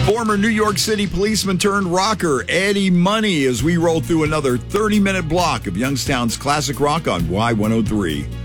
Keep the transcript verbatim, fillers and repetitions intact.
Former New York City policeman turned rocker Eddie Money as we roll through another thirty-minute block of Youngstown's classic rock on Y one oh three.